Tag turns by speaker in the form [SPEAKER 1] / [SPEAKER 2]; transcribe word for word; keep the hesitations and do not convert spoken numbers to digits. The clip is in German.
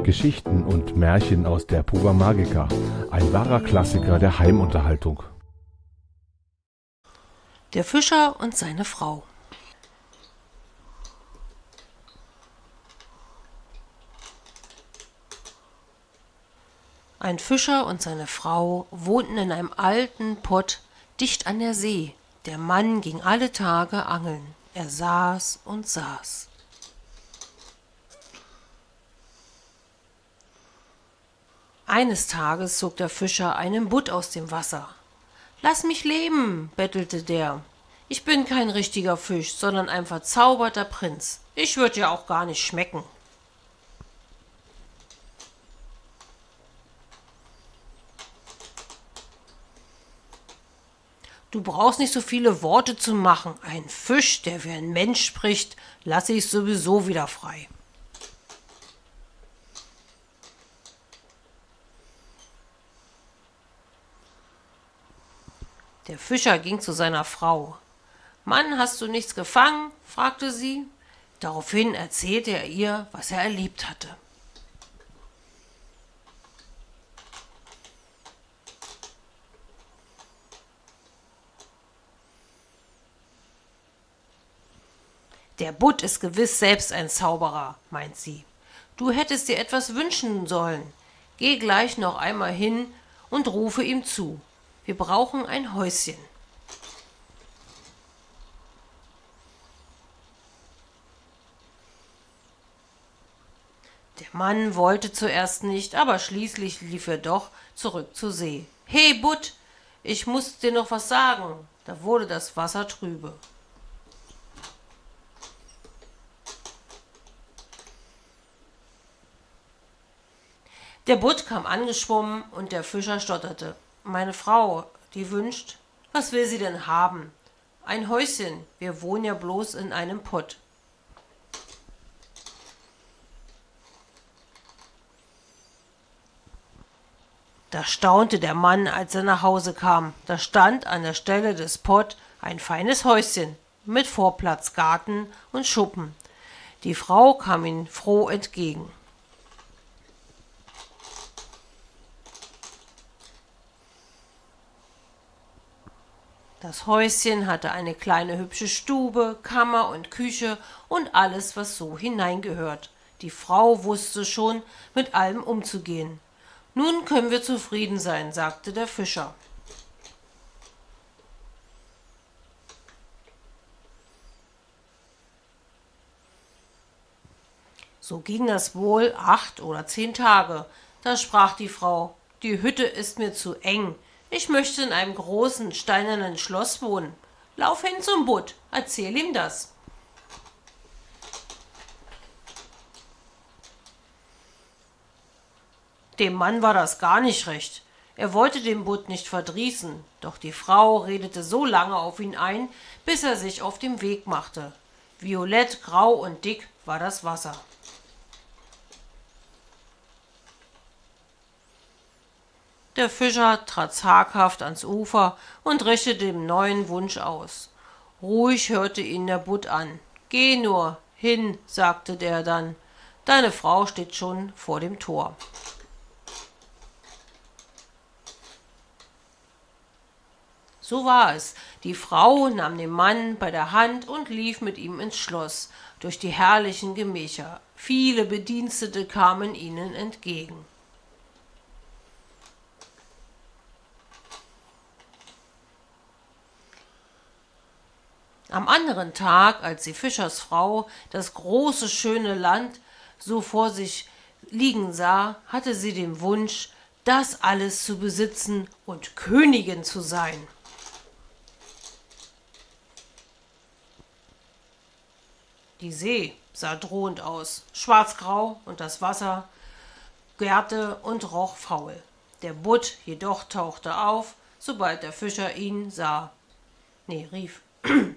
[SPEAKER 1] Geschichten und Märchen aus der Puba Magica, ein wahrer Klassiker der Heimunterhaltung.
[SPEAKER 2] Der Fischer und seine Frau. Ein Fischer und seine Frau wohnten in einem alten Pott dicht an der See. Der Mann ging alle Tage angeln. Er saß und saß. Eines Tages zog der Fischer einen Butt aus dem Wasser. »Lass mich leben«, bettelte der. »Ich bin kein richtiger Fisch, sondern ein verzauberter Prinz. Ich würde ja auch gar nicht schmecken.« »Du brauchst nicht so viele Worte zu machen. Ein Fisch, der wie ein Mensch spricht, lasse ich sowieso wieder frei.« Der Fischer ging zu seiner Frau. »Mann, hast du nichts gefangen?« fragte sie. Daraufhin erzählte er ihr, was er erlebt hatte. »Der Butt ist gewiss selbst ein Zauberer«, meint sie. »Du hättest dir etwas wünschen sollen. Geh gleich noch einmal hin und rufe ihm zu. Wir brauchen ein Häuschen.« Der Mann wollte zuerst nicht, aber schließlich lief er doch zurück zur See. »Hey, Butt, ich muss dir noch was sagen.« Da wurde das Wasser trübe. Der Butt kam angeschwommen und der Fischer stotterte. »Meine Frau, die wünscht, was will sie denn haben?« »Ein Häuschen, wir wohnen ja bloß in einem Pott.« Da staunte der Mann, als er nach Hause kam. Da stand an der Stelle des Pott ein feines Häuschen mit Vorplatz, Garten und Schuppen. Die Frau kam ihm froh entgegen. Das Häuschen hatte eine kleine hübsche Stube, Kammer und Küche und alles, was so hineingehört. Die Frau wusste schon, mit allem umzugehen. »Nun können wir zufrieden sein«, sagte der Fischer. So ging das wohl acht oder zehn Tage. Da sprach die Frau: »Die Hütte ist mir zu eng. Ich möchte in einem großen, steinernen Schloss wohnen. Lauf hin zum Butt, erzähl ihm das.« Dem Mann war das gar nicht recht. Er wollte den Butt nicht verdrießen, doch die Frau redete so lange auf ihn ein, bis er sich auf den Weg machte. Violett, grau und dick war das Wasser. Der Fischer trat zaghaft ans Ufer und richtete dem neuen Wunsch aus. Ruhig hörte ihn der Butt an. »Geh nur hin«, sagte der dann, »deine Frau steht schon vor dem Tor.« So war es. Die Frau nahm den Mann bei der Hand und lief mit ihm ins Schloss, durch die herrlichen Gemächer. Viele Bedienstete kamen ihnen entgegen. Am anderen Tag, als die Fischersfrau das große, schöne Land so vor sich liegen sah, hatte sie den Wunsch, das alles zu besitzen und Königin zu sein. Die See sah drohend aus, schwarzgrau, und das Wasser gärte und roch faul. Der Butt jedoch tauchte auf, sobald der Fischer ihn sah. Nee, rief.